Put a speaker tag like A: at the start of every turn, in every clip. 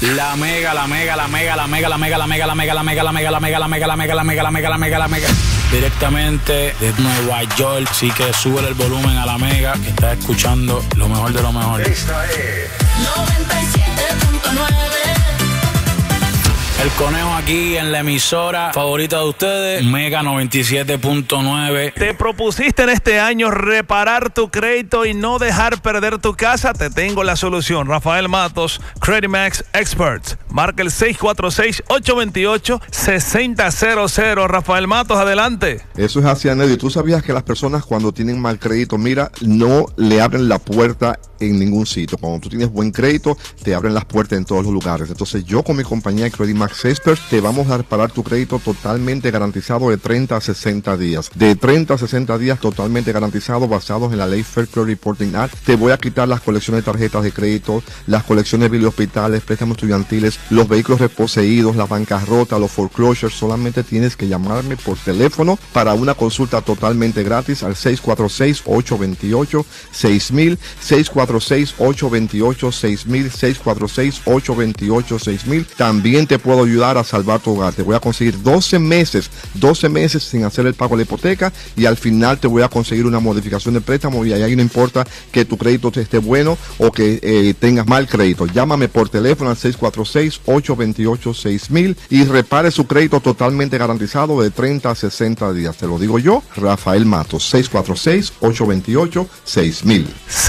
A: La mega. Directamente de Nueva York. Así que sube el volumen a la mega, que está escuchando lo mejor de lo mejor.
B: Esta es
C: 97.9.
A: El Conejo aquí en la emisora favorita de ustedes, Mega 97.9.
D: ¿Te propusiste en este año reparar tu crédito y no dejar perder tu casa? Te tengo la solución. Rafael Matos, Credit Max Experts. Marca el 646-828-6000. Rafael Matos, adelante.
E: Eso es así, Anedio. ¿Tú sabías que las personas cuando tienen mal crédito, mira, no le abren la puerta en ningún sitio? Cuando tú tienes buen crédito, te abren las puertas en todos los lugares. Entonces yo con mi compañía Credit Max Experts te vamos a reparar tu crédito totalmente garantizado de 30 a 60 días. De 30 a 60 días totalmente garantizado, basados en la ley Fair Credit Reporting Act. Te voy a quitar las colecciones de tarjetas de crédito, las colecciones de biles hospitales, préstamos estudiantiles, los vehículos reposeídos, la bancarrota, los foreclosures. Solamente tienes que llamarme por teléfono para una consulta totalmente gratis al 646-828-6000, 646-828-6000, 646-828-6000. También te puedo ayudar a salvar tu hogar. Te voy a conseguir 12 meses sin hacer el pago de la hipoteca, y al final te voy a conseguir una modificación de préstamo, y ahí no importa que tu crédito esté bueno o que tengas mal crédito. Llámame por teléfono al 646-828-6000 y repare su crédito totalmente garantizado de 30 a 60 días. Te lo digo yo, Rafael Matos, 646-828-6000.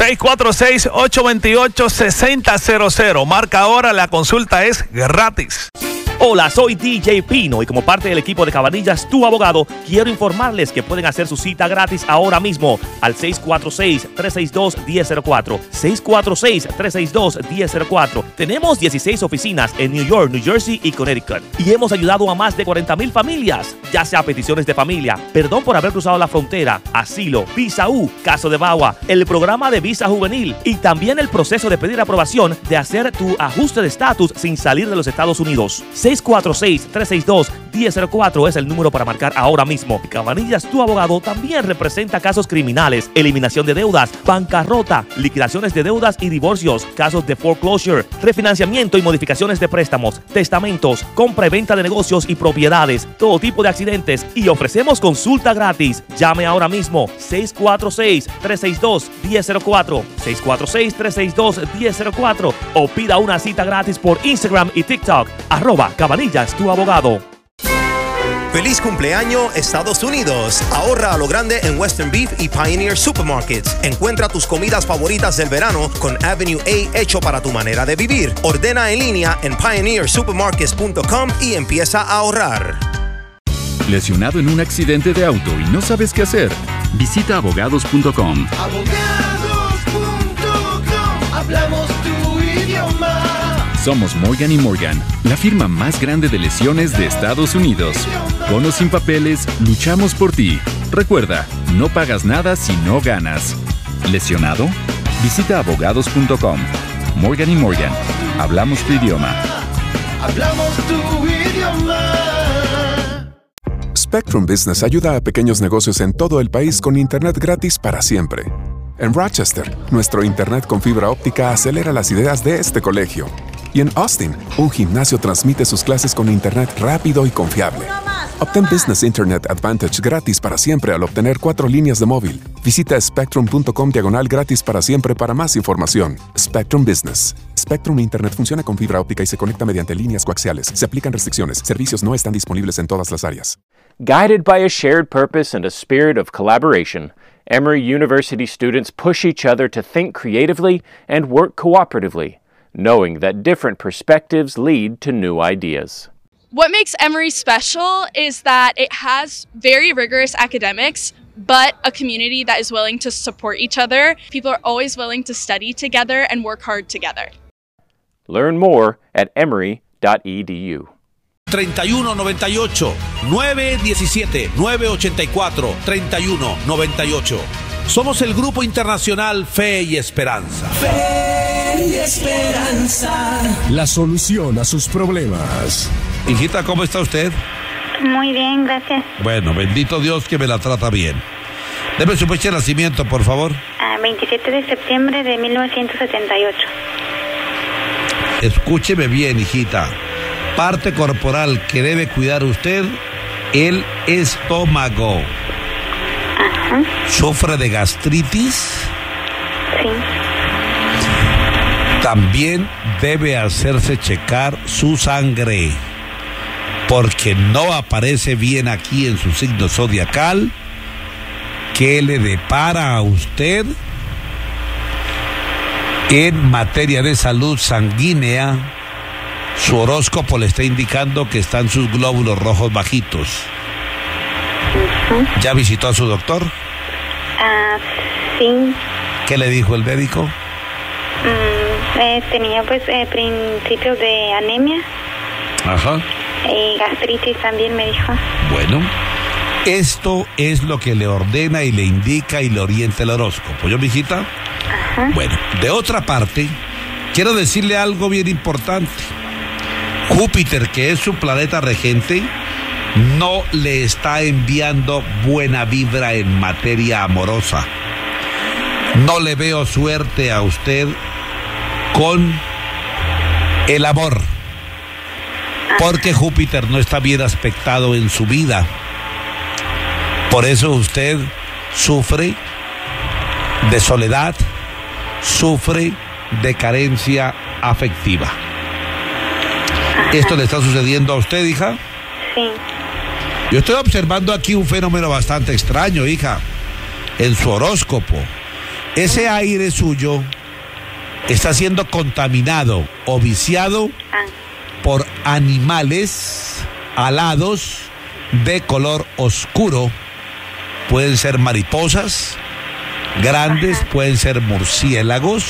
D: 646-828-6000. Marca ahora, la consulta es gratis.
F: Hola, soy DJ Pino y como parte del equipo de Cabanillas, tu abogado, quiero informarles que pueden hacer su cita gratis ahora mismo al 646-362-1004. 646-362-1004. Tenemos 16 oficinas en New York, New Jersey y Connecticut y hemos ayudado a más de 40,000 familias, ya sea peticiones de familia, perdón por haber cruzado la frontera, asilo, visa U, caso de VAWA, el programa de visa juvenil y también el proceso de pedir aprobación de hacer tu ajuste de estatus sin salir de los Estados Unidos. 646-362-1004 es el número para marcar ahora mismo. Cabanillas, tu abogado, también representa casos criminales, eliminación de deudas, bancarrota, liquidaciones de deudas y divorcios, casos de foreclosure, refinanciamiento y modificaciones de préstamos, testamentos, compra y venta de negocios y propiedades, todo tipo de accidentes, y ofrecemos consulta gratis. Llame ahora mismo 646-362-1004, 646-362-1004 o pida una cita gratis por Instagram y TikTok, @Cabanillas, tu abogado.
G: ¡Feliz cumpleaños, Estados Unidos! Ahorra a lo grande en Western Beef y Pioneer Supermarkets. Encuentra tus comidas favoritas del verano con Avenue A hecho para tu manera de vivir. Ordena en línea en pioneersupermarkets.com y empieza a ahorrar.
H: ¿Lesionado en un accidente de auto y no sabes qué hacer? Visita abogados.com.
C: Abogados.com. Hablamos tu idioma.
H: Somos Morgan & Morgan, la firma más grande de lesiones de Estados Unidos. Con o sin papeles, luchamos por ti. Recuerda, no pagas nada si no ganas. ¿Lesionado? Visita abogados.com. Morgan & Morgan, hablamos tu idioma.
C: Hablamos tu idioma.
I: Spectrum Business ayuda a pequeños negocios en todo el país con internet gratis para siempre. En Rochester, nuestro internet con fibra óptica acelera las ideas de este colegio. Y en Austin, un gimnasio transmite sus clases con internet rápido y confiable. Obtén Business Internet Advantage gratis para siempre al obtener 4 líneas de móvil. Visita spectrum.com/gratis para siempre para más información. Spectrum Business. Spectrum Internet funciona con fibra óptica y se conecta mediante líneas coaxiales. Se aplican restricciones. Servicios no están disponibles en todas las áreas.
J: Guided by a shared purpose and a spirit of collaboration, Emory University students push each other to think creatively and work cooperatively, knowing that different perspectives lead to new ideas.
K: What makes Emory special is that it has very rigorous academics, but a community that is willing to support each other. People are always willing to study together and work hard together.
J: Learn more at emory.edu.
L: 3198 917 984 3198. Somos el Grupo Internacional Fe y Esperanza.
C: Fe y Esperanza.
M: La solución a sus problemas.
L: Hijita, ¿cómo está usted?
N: Muy bien, gracias.
L: Bueno, bendito Dios que me la trata bien. Deme su fecha de nacimiento, por favor.
N: 27 de septiembre de 1978.
L: escúcheme bien, hijita. Parte corporal que debe cuidar usted, el estómago.
N: Ajá.
L: ¿Sufre de gastritis?
N: Sí.
L: También debe hacerse checar su sangre, porque no aparece bien aquí en su signo zodiacal. ¿Qué le depara a usted en materia de salud sanguínea? Su horóscopo le está indicando que están sus glóbulos rojos bajitos. ¿Ya visitó a su doctor?
N: Sí.
L: ¿Qué le dijo el médico?
N: Tenía pues principios de anemia.
L: Ajá.
N: Y gastritis también me dijo.
L: Bueno, esto es lo que le ordena y le indica y le orienta el horóscopo. ¿Yo, mijita?
N: Ajá.
L: Bueno, de otra parte, quiero decirle algo bien importante. Júpiter, que es su planeta regente, no le está enviando buena vibra en materia amorosa. No le veo suerte a usted con el amor, porque Júpiter no está bien aspectado en su vida. Por eso usted sufre de soledad, sufre de carencia afectiva. ¿Esto le está sucediendo a usted, hija?
N: Sí.
L: Yo estoy observando aquí un fenómeno bastante extraño, hija, en su horóscopo. Ese aire suyo está siendo contaminado o viciado por animales alados de color oscuro. Pueden ser mariposas grandes, pueden ser murciélagos.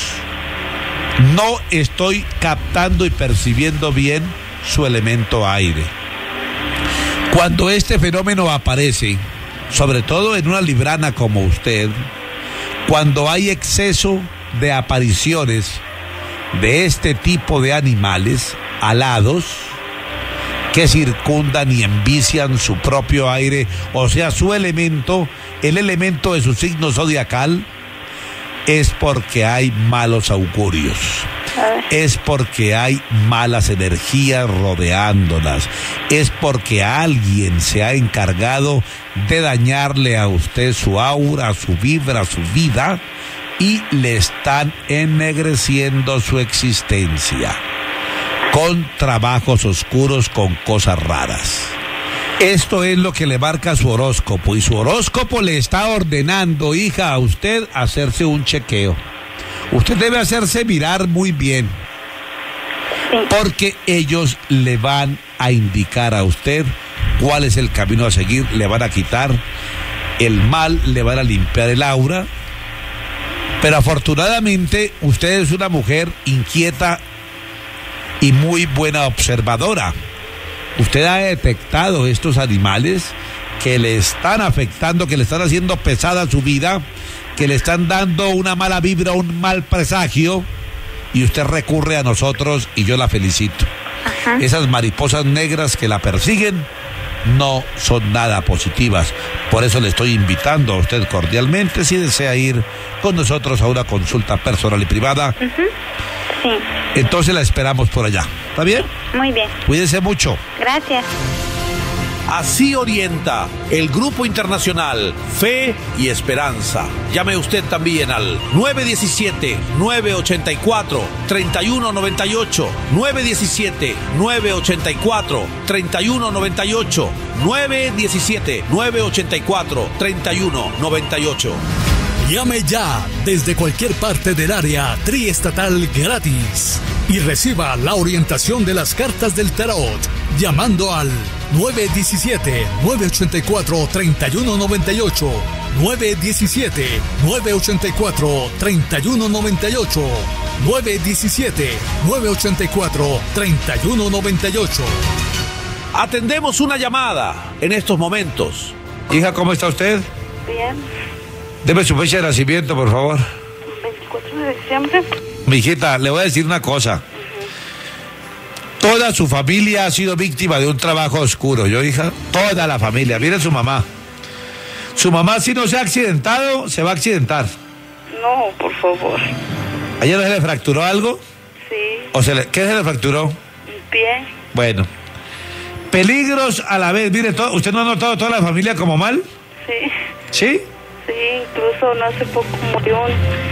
L: No estoy captando y percibiendo bien su elemento aire. Cuando este fenómeno aparece, sobre todo en una librana como usted, cuando hay exceso de apariciones de este tipo de animales alados que circundan y envician su propio aire, o sea, su elemento, el elemento de su signo zodiacal, es porque hay malos augurios. Es porque hay malas energías rodeándolas. Es porque alguien se ha encargado de dañarle a usted su aura, su vibra, su vida, y le están ennegreciendo su existencia con trabajos oscuros, con cosas raras. Esto es lo que le marca su horóscopo, y su horóscopo le está ordenando, hija, a usted hacerse un chequeo. Usted debe hacerse mirar muy bien, porque ellos le van a indicar a usted cuál es el camino a seguir. Le van a quitar el mal, le van a limpiar el aura. Pero afortunadamente usted es una mujer inquieta y muy buena observadora. Usted ha detectado estos animales que le están afectando, que le están haciendo pesada su vida, que le están dando una mala vibra, un mal presagio, y usted recurre a nosotros y yo la felicito. Ajá. Esas mariposas negras que la persiguen no son nada positivas. Por eso le estoy invitando a usted cordialmente, si desea ir con nosotros a una consulta personal y privada.
N: Sí.
L: Entonces la esperamos por allá. ¿Está bien?
N: Muy bien.
L: Cuídese mucho.
N: Gracias.
B: Así orienta el Grupo Internacional Fe y Esperanza. Llame usted también al 917-984-3198, 917-984-3198, 917-984-3198.
M: Llame ya desde cualquier parte del área triestatal gratis y reciba la orientación de las cartas del tarot llamando al 917-984-3198, 917-984-3198, 917-984-3198.
B: Atendemos una llamada en estos momentos.
L: Hija, ¿cómo está usted?
N: Bien.
L: Deme su fecha de nacimiento, por favor.
N: 24 de diciembre.
L: Mi hijita, le voy a decir una cosa. Toda su familia ha sido víctima de un trabajo oscuro, ¿yo, hija? Toda la familia. Mire su mamá. Su mamá, si no se ha accidentado, se va a accidentar.
N: No, por favor.
L: ¿Ayer no se le fracturó algo?
N: Sí.
L: ¿Qué se le fracturó?
N: Un pie.
L: Bueno. Peligros a la vez. Mire, ¿usted no ha notado toda la familia como mal?
N: Sí.
L: ¿Sí?
N: Sí, incluso no hace poco murió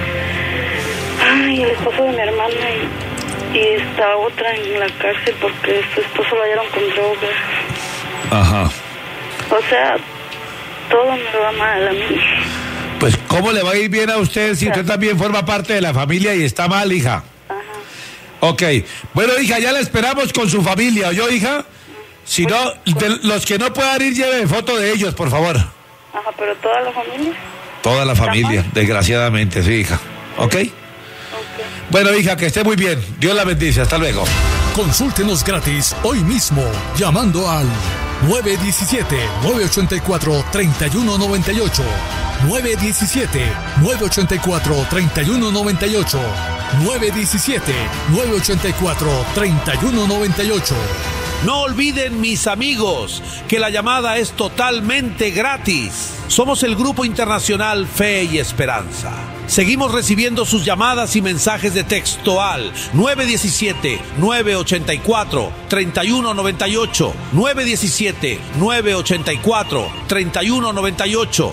N: el esposo de mi hermana y está otra en la cárcel porque su esposo lo hallaron con droga.
L: Ajá.
N: O sea, todo me va mal a mí.
L: Pues, ¿cómo le va a ir bien a usted si usted también forma parte de la familia y está mal, hija? Ajá. Ok. Bueno, hija, ya la esperamos con su familia, ¿oyó, hija? Si no, los que no puedan ir, lleven foto de ellos, por favor.
N: Ajá, pero toda la familia.
L: Toda la familia, desgraciadamente, sí, hija. ¿Ok? Bueno, hija, que esté muy bien. Dios la bendice. Hasta luego.
M: Consúltenos gratis hoy mismo llamando al 917-984-3198. 917-984-3198. 917-984-3198.
B: No olviden, mis amigos, que la llamada es totalmente gratis. Somos el Grupo Internacional Fe y Esperanza. Seguimos recibiendo sus llamadas y mensajes de texto al 917-984-3198. 917-984-3198.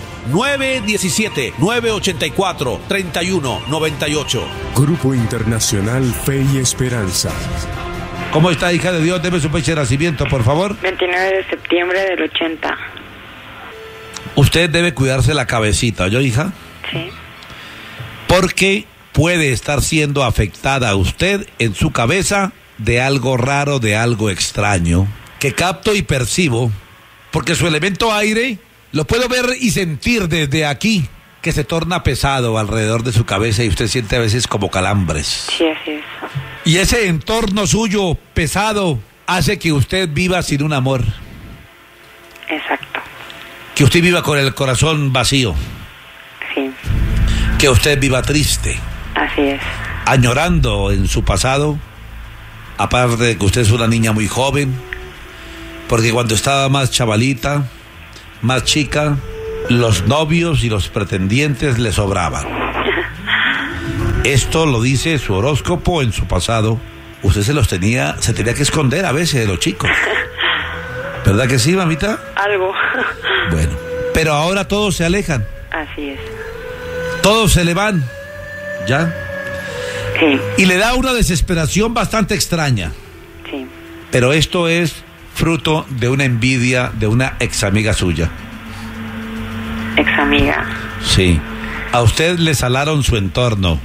B: 917-984-3198.
I: Grupo Internacional Fe y Esperanza.
L: ¿Cómo está, hija de Dios? Deme su fecha de nacimiento, por favor.
N: 29 de septiembre del 80.
L: Usted debe cuidarse la cabecita, ¿oyó, hija?
N: Sí.
L: Porque puede estar siendo afectada usted en su cabeza de algo raro, de algo extraño, que capto y percibo, porque su elemento aire lo puedo ver y sentir desde aquí, que se torna pesado alrededor de su cabeza y usted siente a veces como calambres.
N: Sí, así es.
L: Y ese entorno suyo pesado hace que usted viva sin un amor.
N: Exacto.
L: Que usted viva con el corazón vacío.
N: Sí.
L: Que usted viva triste.
N: Así es.
L: Añorando en su pasado, aparte de que usted es una niña muy joven, porque cuando estaba más chavalita, más chica, los novios y los pretendientes le sobraban. Esto lo dice su horóscopo en su pasado. Usted se tenía que esconder a veces de los chicos. ¿Verdad que sí, mamita?
N: Algo.
L: Bueno, pero ahora todos se alejan.
N: Así es.
L: Todos se le van. ¿Ya?
N: Sí.
L: Y le da una desesperación bastante extraña.
N: Sí.
L: Pero esto es fruto de una envidia de una ex amiga suya.
N: ¿Ex amiga?
L: Sí. A usted le salaron su entorno.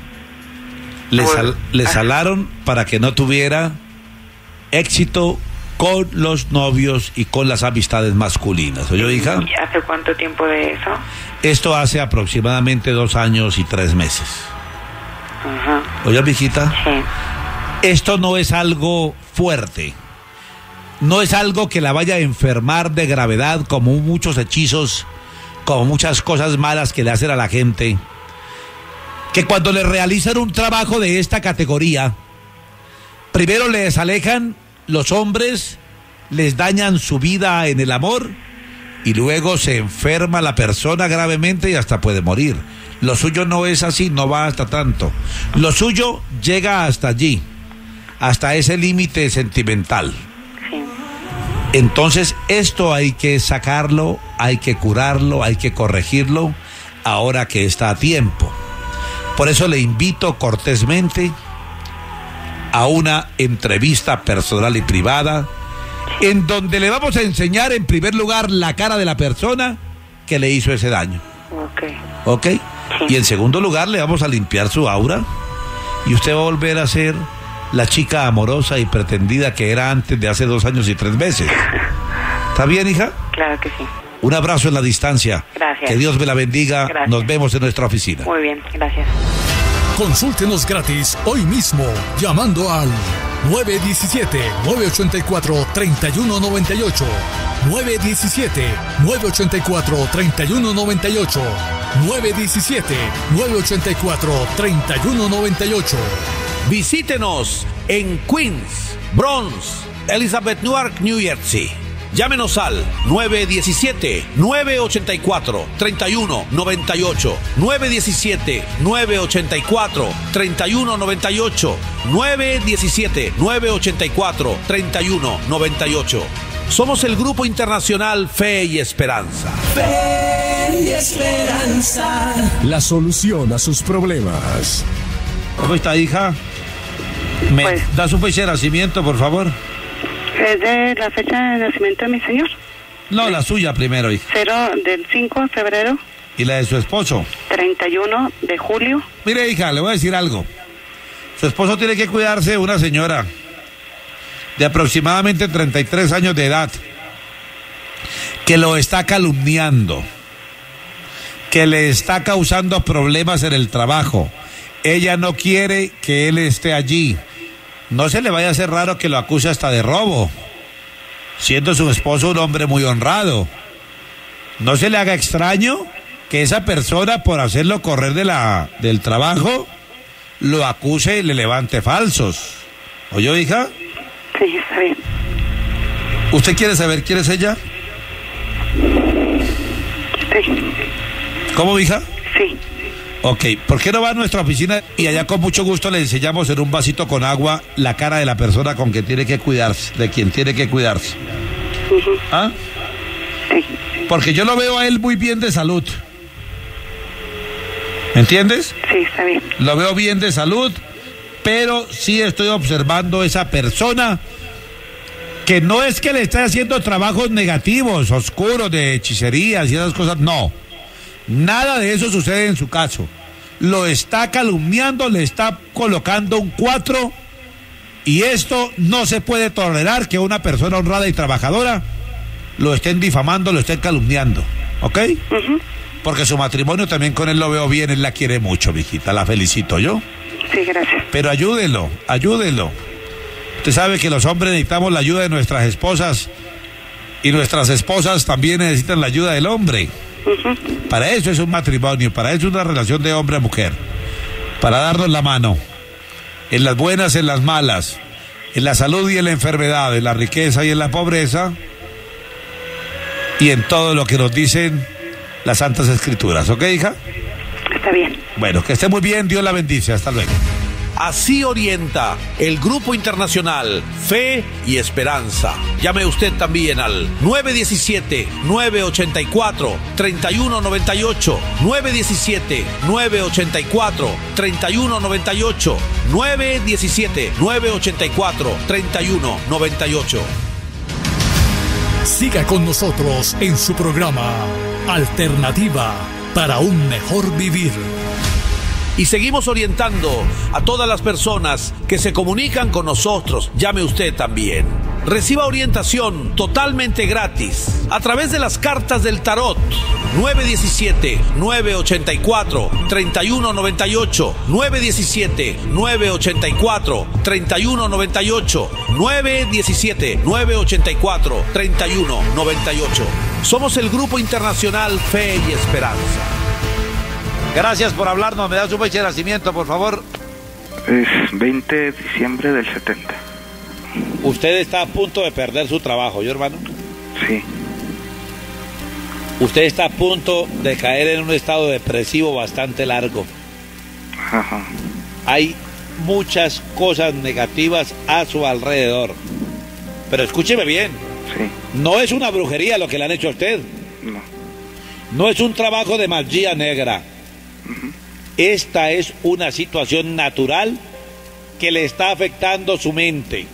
L: Le salaron para que no tuviera éxito con los novios y con las amistades masculinas. ¿Oyó, hija?
N: ¿Y hace cuánto tiempo de eso?
L: Esto hace aproximadamente 2 años y 3 meses.
N: Ajá.
L: ¿Oyó, mijita?
N: Sí.
L: Esto no es algo fuerte. No es algo que la vaya a enfermar de gravedad como muchos hechizos, como muchas cosas malas que le hacen a la gente. Que cuando le realizan un trabajo de esta categoría, primero les alejan los hombres, les dañan su vida en el amor y luego se enferma la persona gravemente y hasta puede morir. Lo suyo no es así, no va hasta tanto. Lo suyo llega hasta allí, hasta ese límite sentimental.
N: Sí.
L: Entonces esto hay que sacarlo, hay que curarlo, hay que corregirlo ahora que está a tiempo. Por eso le invito cortésmente a una entrevista personal y privada en donde le vamos a enseñar en primer lugar la cara de la persona que le hizo ese daño. ¿Ok?
N: Sí.
L: Y en segundo lugar le vamos a limpiar su aura y usted va a volver a ser la chica amorosa y pretendida que era antes de hace 2 años y 3 meses. ¿Está bien, hija?
N: Claro que sí.
L: Un abrazo en la distancia.
N: Gracias.
L: Que Dios me la bendiga.
N: Gracias.
L: Nos vemos en nuestra oficina.
N: Muy bien, gracias.
M: Consúltenos gratis hoy mismo llamando al 917-984-3198. 917-984-3198. 917-984-3198.
B: Visítenos en Queens, Bronx, Elizabeth Newark, New Jersey. Llámenos al 917-984-3198. 917-984-3198. 917-984-3198. Somos el Grupo Internacional Fe y Esperanza.
C: Fe y Esperanza.
M: La solución a sus problemas.
L: ¿Cómo está, hija? ¿Me da su fecha de nacimiento, por favor?
N: ¿Es de la fecha de nacimiento de mi señor?
L: No, la suya primero, hija.
N: 5 de febrero.
L: ¿Y la de su esposo?
N: 31 de julio.
L: Mire, hija, le voy a decir algo. Su esposo tiene que cuidarse de una señora de aproximadamente 33 años de edad, que lo está calumniando, que le está causando problemas en el trabajo. Ella no quiere que él esté allí. No se le vaya a hacer raro que lo acuse hasta de robo, siendo su esposo un hombre muy honrado. No se le haga extraño que esa persona, por hacerlo correr del trabajo, lo acuse y le levante falsos. ¿Oyó, hija?
N: Sí, está bien.
L: ¿Usted quiere saber quién es ella?
N: Sí.
L: ¿Cómo, hija?
N: Sí.
L: Ok, ¿por qué no va a nuestra oficina y allá con mucho gusto le enseñamos en un vasito con agua la cara de la persona con que tiene que cuidarse, de quien tiene que cuidarse? ¿Ah?
N: Sí.
L: Porque yo lo veo a él muy bien de salud. ¿Me entiendes?
N: Sí, está bien.
L: Lo veo bien de salud, pero sí estoy observando esa persona que no es que le esté haciendo trabajos negativos, oscuros, de hechicerías y esas cosas, no. Nada de eso sucede en su caso. Lo está calumniando, le está colocando un 4 y esto no se puede tolerar, que una persona honrada y trabajadora lo estén difamando, lo estén calumniando, ¿ok? Porque su matrimonio también con él lo veo bien, él la quiere mucho, mijita, la felicito yo.
N: Sí, gracias.
L: Pero ayúdelo. Usted sabe que los hombres necesitamos la ayuda de nuestras esposas y nuestras esposas también necesitan la ayuda del hombre. Para eso es un matrimonio, para eso es una relación de hombre a mujer, para darnos la mano en las buenas, en las malas, en la salud y en la enfermedad, en la riqueza y en la pobreza, y en todo lo que nos dicen las Santas Escrituras. ¿Ok, hija?
N: Está bien.
L: Bueno, que esté muy bien, Dios la bendice, hasta luego.
B: Así orienta el Grupo Internacional Fe y Esperanza. Llame usted también al 917-984-3198, 917-984-3198, 917-984-3198.
M: Siga con nosotros en su programa Alternativa para un mejor vivir.
B: Y seguimos orientando a todas las personas que se comunican con nosotros. Llame usted también. Reciba orientación totalmente gratis a través de las cartas del tarot. 917-984-3198, 917-984-3198, 917-984-3198. Somos el Grupo Internacional Fe y Esperanza.
L: Gracias por hablarnos. ¿Me da su fecha de nacimiento, por favor?
O: Es 20 de diciembre del 70.
B: Usted está a punto de perder su trabajo, ¿yo, hermano?
O: Sí.
B: Usted está a punto de caer en un estado depresivo bastante largo.
O: Ajá.
B: Hay muchas cosas negativas a su alrededor. Pero escúcheme bien.
O: Sí.
B: No es una brujería lo que le han hecho a usted.
O: No.
B: No es un trabajo de magia negra. Esta es una situación natural que le está afectando su mente.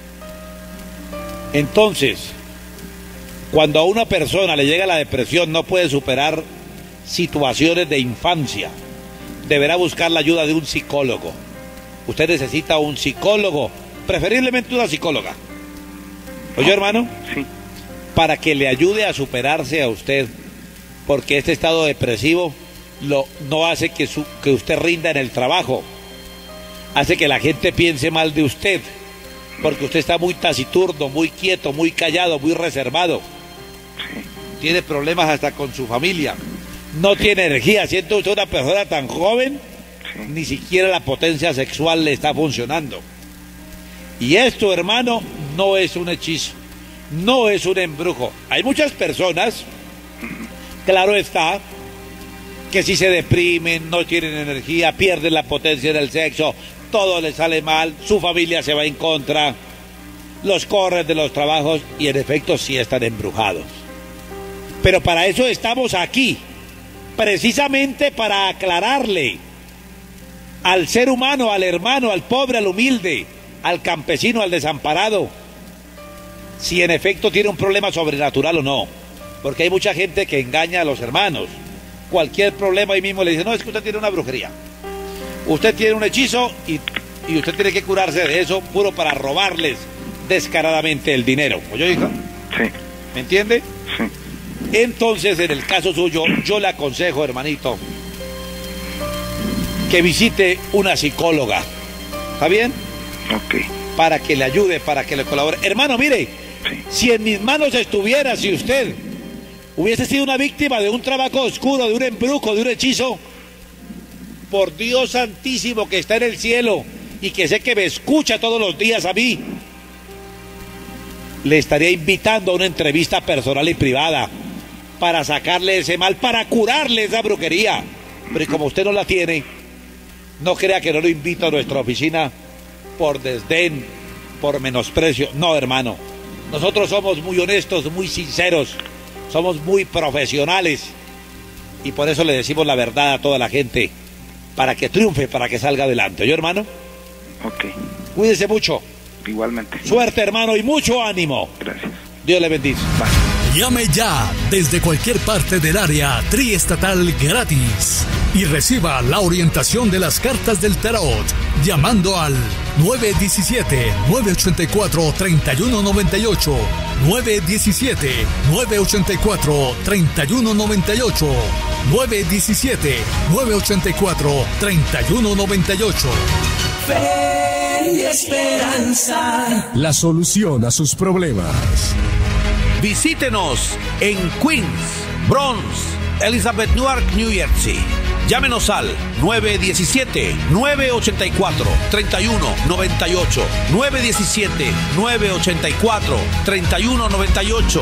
B: Entonces, cuando a una persona le llega la depresión, no puede superar situaciones de infancia, deberá buscar la ayuda de un psicólogo. Usted necesita un psicólogo, preferiblemente una psicóloga. ¿Oye, hermano?
O: Sí.
B: Para que le ayude a superarse a usted, porque este estado depresivo no hace que usted rinda en el trabajo, hace que la gente piense mal de usted, porque usted está muy taciturno, muy quieto, muy callado, muy reservado.
O: Sí.
B: Tiene problemas hasta con su familia, no tiene energía, siendo usted una persona tan joven, ni siquiera la potencia sexual le está funcionando. Y esto, hermano, no es un hechizo, no es un embrujo. Hay muchas personas, claro está, que si se deprimen, no tienen energía, pierden la potencia en el sexo, todo les sale mal, su familia se va en contra, los corren de los trabajos y en efecto sí están embrujados. Pero para eso estamos aquí, precisamente para aclararle al ser humano, al hermano, al pobre, al humilde, al campesino, al desamparado, si en efecto tiene un problema sobrenatural o no. Porque hay mucha gente que engaña a los hermanos. Cualquier problema ahí mismo le dice, no, es que usted tiene una brujería. Usted tiene un hechizo y usted tiene que curarse de eso, puro para robarles descaradamente el dinero. ¿Oye, hija?
O: Sí.
B: ¿Me entiende?
O: Sí.
B: Entonces, en el caso suyo, yo le aconsejo, hermanito, que visite una psicóloga. ¿Está bien?
O: Ok.
B: Para que le ayude, para que le colabore. Hermano, mire, si en mis manos estuviera, si usted hubiese sido una víctima de un trabajo oscuro, de un embrujo, de un hechizo, por Dios santísimo que está en el cielo y que sé que me escucha todos los días a mí, le estaría invitando a una entrevista personal y privada para sacarle ese mal, para curarle esa brujería. Pero como usted no la tiene, no crea que no lo invito a nuestra oficina por desdén, por menosprecio. No, hermano, nosotros somos muy honestos, muy sinceros, somos muy profesionales y por eso le decimos la verdad a toda la gente, para que triunfe, para que salga adelante. ¿Oye, hermano?
O: Ok.
B: Cuídese mucho.
O: Igualmente.
B: Suerte, hermano, y mucho ánimo.
O: Gracias.
B: Dios le bendiga.
M: Llame ya desde cualquier parte del área triestatal gratis y reciba la orientación de las cartas del tarot llamando al 917-984-3198, 917-984-3198, 917-984-3198.
C: Fe y esperanza.
M: La solución a sus problemas.
B: Visítenos en Queens, Bronx, Elizabeth, Newark, New Jersey. Llámenos al 917-984-3198, 917-984-3198,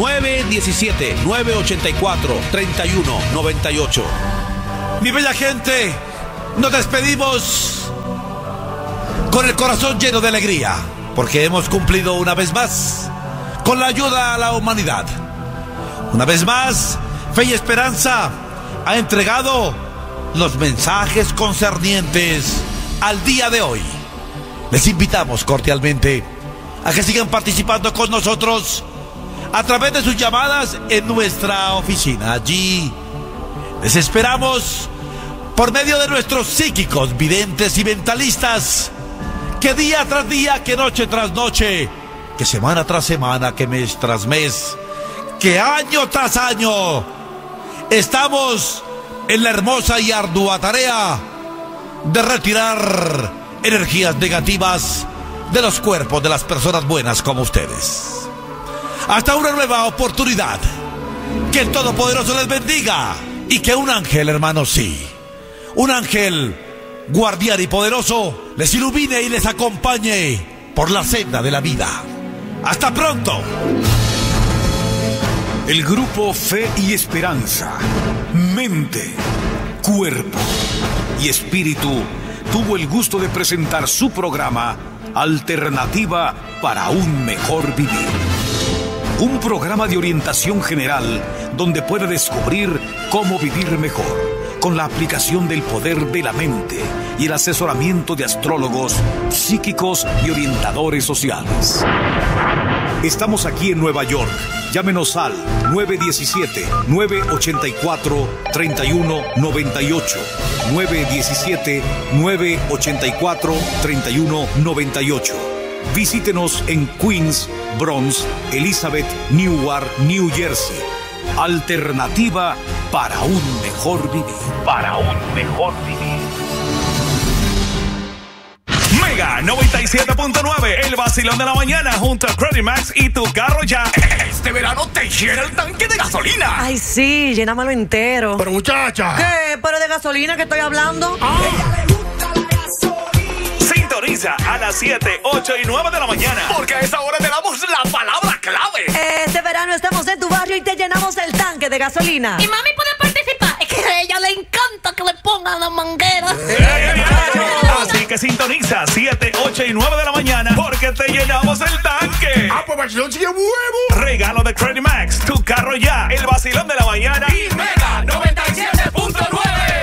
B: 917-984-3198. Mi bella gente, nos despedimos con el corazón lleno de alegría, porque hemos cumplido una vez más con la ayuda a la humanidad. Una vez más, Fe y Esperanza ha entregado los mensajes concernientes al día de hoy. Les invitamos cordialmente a que sigan participando con nosotros a través de sus llamadas en nuestra oficina. Allí les esperamos por medio de nuestros psíquicos, videntes y mentalistas, que día tras día, que noche tras noche, que semana tras semana, que mes tras mes, que año tras año, estamos en la hermosa y ardua tarea de retirar energías negativas de los cuerpos de las personas buenas como ustedes. Hasta una nueva oportunidad. Que el Todopoderoso les bendiga y que un ángel, hermano, sí, un ángel guardián y poderoso les ilumine y les acompañe por la senda de la vida. ¡Hasta pronto!
P: El grupo Fe y Esperanza, mente, cuerpo y espíritu tuvo el gusto de presentar su programa Alternativa para un mejor vivir. Un programa de orientación general donde puede descubrir cómo vivir mejor con la aplicación del poder de la mente y el asesoramiento de astrólogos, psíquicos y orientadores sociales. Estamos aquí en Nueva York. Llámenos al 917-984-3198, 917-984-3198. Visítenos en Queens, Bronx, Elizabeth, Newark, New Jersey. Alternativa para un mejor vivir. Para un mejor vivir.
D: Mega 97.9, el vacilón de la mañana junto a Credit Max y tu carro ya. Este verano te llena el tanque de gasolina.
Q: Ay, sí, llénamelo entero.
D: Pero muchacha.
Q: ¿Qué? ¿Pero de gasolina que estoy hablando?
D: Sintoniza a las 7, 8 y 9 de la mañana. Porque a esa hora te damos la palabra
R: clave.
Q: Este verano estamos en tu barrio y te llenamos el tanque de gasolina.
R: Y mami puede participar. Es que a ella le encanta que le pongan la manguera.
D: Así que sintoniza 7, 8 y 9 de la mañana porque te llenamos el tanque.
P: ¡Ah, pues vacilón sigue huevo!
D: Regalo de Credit Max, tu carro ya, el vacilón de la mañana
P: Y Mega 97.9.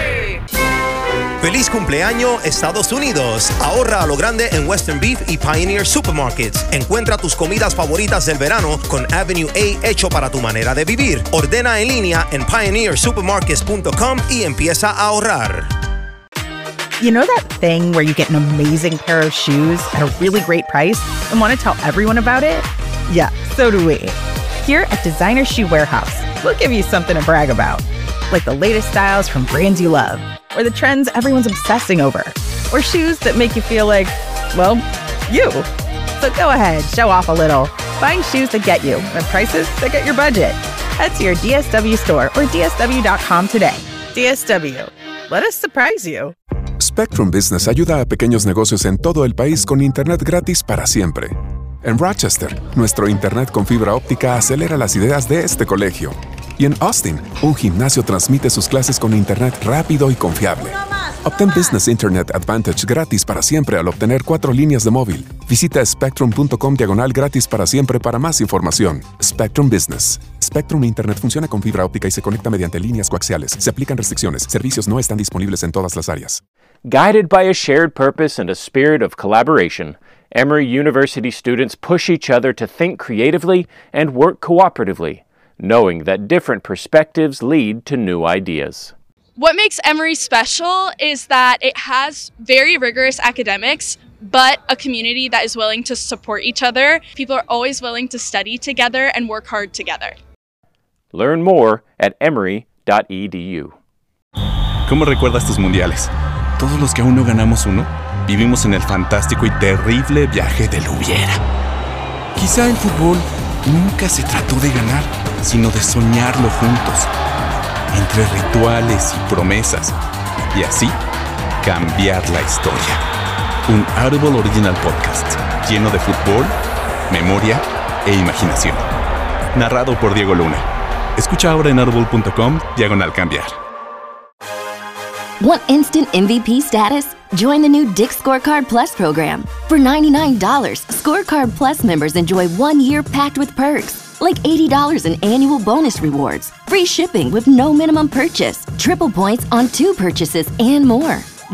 G: Feliz cumpleaños Estados Unidos. Ahorra a lo grande en Western Beef y Pioneer Supermarkets. Encuentra tus comidas favoritas del verano con Avenue A hecho para tu manera de vivir. Ordena en línea en pioneersupermarkets.com y empieza a ahorrar.
S: You know that thing where you get an amazing pair of shoes at a really great price and want to tell everyone about it? Yeah, so do we. Here at Designer Shoe Warehouse, we'll give you something to brag about, like the latest styles from brands you love, or the trends everyone's obsessing over, or shoes that make you feel like, well, you. So go ahead, show off a little. Find shoes that get you at prices that get your budget. Head to your DSW store or DSW.com today. DSW. Let us surprise you.
I: Spectrum Business ayuda a pequeños negocios en todo el país con internet gratis para siempre. En Rochester, nuestro internet con fibra óptica acelera las ideas de este colegio. Y en Austin, un gimnasio transmite sus clases con internet rápido y confiable. Obtén Business Internet Advantage gratis para siempre al obtener 4 líneas de móvil. Visita spectrum.com/gratis para siempre para más información. Spectrum Business. Spectrum Internet funciona con fibra óptica y se conecta mediante líneas coaxiales. Se aplican restricciones. Servicios no están disponibles en todas las áreas.
J: Guided by a shared purpose and a spirit of collaboration, Emory University students push each other to think creatively and work cooperatively, knowing that different perspectives lead to new ideas.
K: What makes Emory special is that it has very rigorous academics, but a community that is willing to support each other. People are always willing to study together and work hard together.
J: Learn more at emory.edu.
T: ¿Cómo recuerdas tus mundiales? Todos los que aún no ganamos uno, vivimos en el fantástico y terrible viaje del hubiera. Quizá el fútbol nunca se trató de ganar, sino de soñarlo juntos, entre rituales y promesas, y así cambiar la historia. Un Audible Original Podcast lleno de fútbol, memoria e imaginación. Narrado por Diego Luna. Escucha ahora en audible.com/cambiar.
U: Want instant MVP status? Join the new Dick's Scorecard Plus program. For $99, Scorecard Plus members enjoy 1 year packed with perks, like $80 in annual bonus rewards, free shipping with no minimum purchase, triple points on 2 purchases, and more.